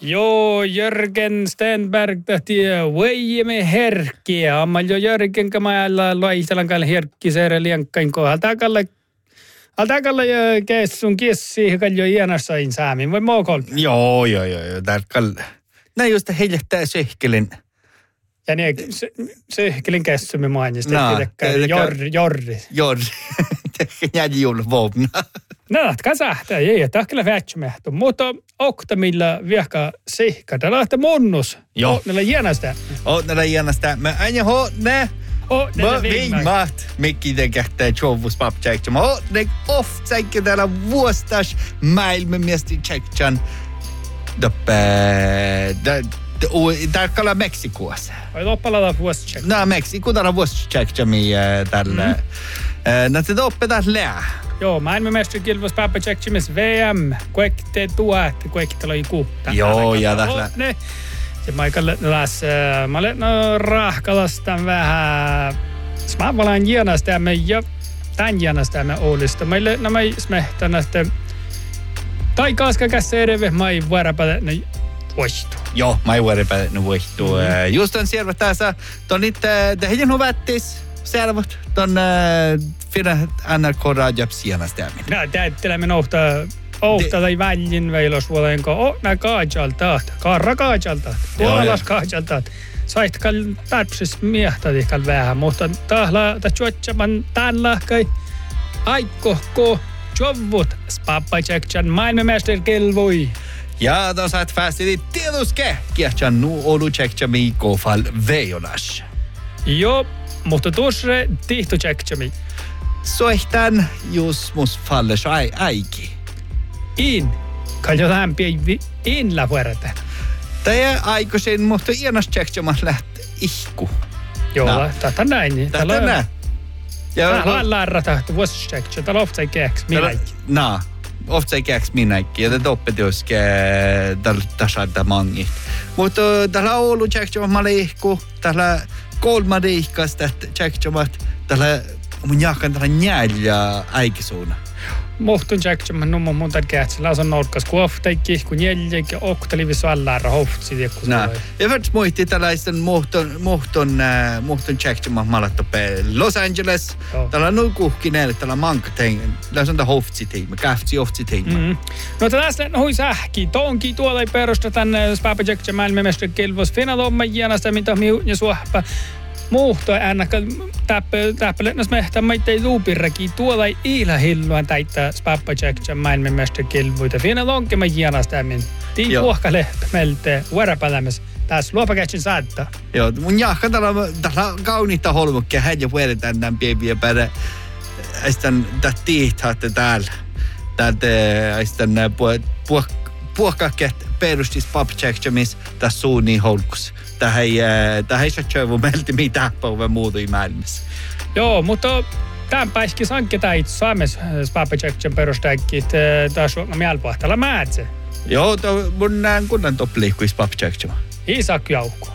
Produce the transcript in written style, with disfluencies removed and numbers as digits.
Joo, Jörgen Stenberg tahti võimme herkkiä. Ammal jo Jörgen kamalla loistelan kalle herkkisere liankkain kohdalla. Altakalla kessun kissi kaljo iänassain saamin. Voi mookol? Joo. Tarkalla. Näin just heilehtää sehkelin. Ja niin, sehkelin kessumme mainista. Jorri. Jädi julvovna. No, kasahtaa, ei, tahkella vätsymähtu. Mutta oktamilla viehka sehkata. Lahta munnus. Joo. Näillä iänasta. Näillä iänasta. Mä aina hoodne. Mä viimaat. Mikki tekähtää tjovus paptsäikkä. Mä hoodne oftsäikkä täällä vuostas maailmanmiesti tsäikän. Tarkalla Meksikossa. Vai loppalata vuositsäikkä? No, Meksiko täällä vuositsäikkä tällä. Näitä oppetaan lää. Joo, maailmanmestari kilpailussa papatsäikkämis VM. Kuekte tuhat, kuekte loi kuutta. Joo, ja tällä. Se Michael läs, mä olen rahkalastan vähän. Mä valaan jäännästämme ja tämän jäännästämme Oulista. Meille nämä smehtän, että tai kaska kässä edeve, mä ei vuoropäin voistu. Joo, mä ei vuoropäin voistu. Just on siellä tässä, ton niitä heidän huvättis, selvät, ton finna NRK Rajabs jäännästäminen. Nää täyttelemme tai väljin veilos nää kaajaltaat, kaarra kaajaltaat, puolas kaajaltaat. Saitkal tarpsis miehtadikal vähän, mutta tahla tjuotsaman tän lahkai aikkohko jovvut spappaitsäktsän maailmanmestari kilvui. Ja då satt fast i tietuske, kiechan nu olu tsäktsami kofal vejonas. Joo, mutta tuossa tihtu tsäktsami. Soihtan just mus falles aiki. Kaljo lämpiä la vuorata. Tämä aikoisin, mutta ienas tsektsaamaan lähtee ihku. Joo, tätä näin. Tätä näin. Tällä läärä tahti vuosi tsektsaa. Tällä oftsa keäks minäkin. Oftsa keäks minäkin. Ja tätä oppetioske tällä mangit. Mutta tällä Oulu tsektsaamaan ihku. Tällä kolmade ihkas tätä tsektsaamaan. Tällä mun jahkan tällä njälja aikisuuna. Muhtun tsektsaamaan numman mun tämän keätsä. Lausan nolkas kuoftaikki, kun jäljäkin oktalivis alläärä hoftsi. Ja värts muisti tällaisen muhtun tsektsaamaan malattope Los Angeles. Tällä on kuhkinelle, tällä mankatein. Lausan tämä hoftsi-tiimi, käftsi hoftsi-tiimi. No tässä hui sähki. Tonki tuolla ei perusta tänne Spapa tsektsaamaan maailmanmestari kilpailussa finalomma jienasta, mitä miu suhpa. Muhto äänäkö täppelennäs mehtää maittain luupirrakin. Tuolla ei iillä hilluan täittää Spappa tsektsaamaan maailmanmestari kilpailuita. Finna lonkema jienasta ämin. Tiin puhkalle melte vuoropälämässä. Tässä luopakätsin saattaa. Joo, mun jahka tällä kauniita holmukkia. Hän jo vuodetään tämän pieviä päälle. Aistan tätä tiihtaatte täällä. Täältä aistan puhkakkeet perustis Spappa tsektsamis tässä suunniin holkus. Tähän ei saa tjövu meiltä mitään päivää muuta maailmassa. Joo, mutta tämän päiskin sanke täit Suomessa Spappa tsektsamaan perustäkkiit. Tässä on mielpahtalla määtsä. Joo, mun kunnan toppiliikkuis Spappa tsektsamaan. Isak Jaukko.